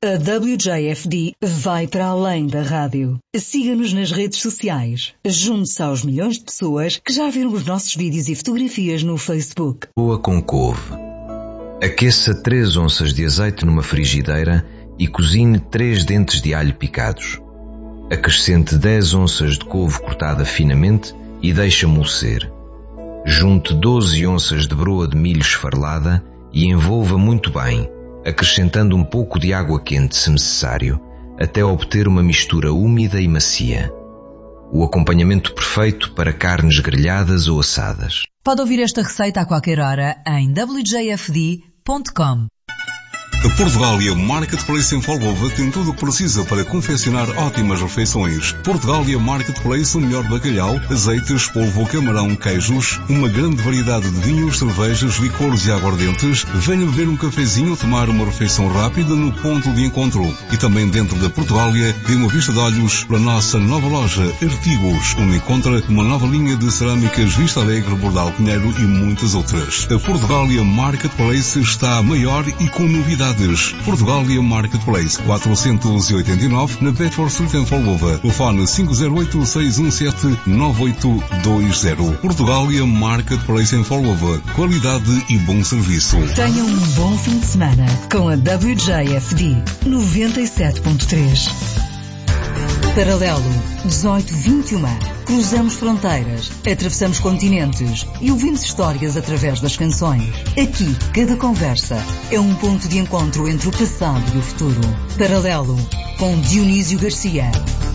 A WJFD vai para além da rádio. Siga-nos nas redes sociais. Junte-se aos milhões de pessoas que já viram os nossos vídeos e fotografias no Facebook. Boa com couve. Aqueça 3 onças de azeite numa frigideira e cozinhe 3 dentes de alho picados. Acrescente 10 onças de couve cortada finamente e deixe amolecer. Junte 12 onças de broa de milho esfarelada e envolva muito bem, acrescentando um pouco de água quente se necessário, até obter uma mistura úmida e macia. O acompanhamento perfeito para carnes grelhadas ou assadas. Pode ouvir esta receita a qualquer hora em wjfd.com. A Portugália Marketplace em Folgova tem tudo o que precisa para confeccionar ótimas refeições. Portugália Marketplace, o melhor bacalhau, azeites, polvo, camarão, queijos, uma grande variedade de vinhos, cervejas, licores e aguardentes. Venha beber um cafezinho ou tomar uma refeição rápida no ponto de encontro. E também dentro da Portugália, dê uma vista de olhos para a nossa nova loja Artigos, onde encontra uma nova linha de cerâmicas Vista Alegre, Bordal Pinheiro e muitas outras. A Portugália Marketplace está maior e com novidades. Portugália Marketplace 489 na Bedford Street em Folgova. Telefone 508-617-9820. Portugália Marketplace em Folgova. Qualidade e bom serviço. Tenham um bom fim de semana com a WJFD 97.3. Paralelo 1821. Cruzamos fronteiras, atravessamos continentes e ouvimos histórias através das canções. Aqui, cada conversa é um ponto de encontro entre o passado e o futuro. Paralelo com Dionísio Garcia.